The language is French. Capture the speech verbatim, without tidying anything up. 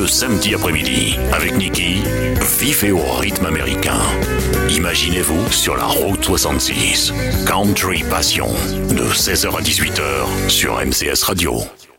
le samedi après-midi, avec Niki, vif et au rythme américain. Imaginez-vous sur la route soixante-six. Country Passion, de seize heures à dix-huit heures sur M C S Radio.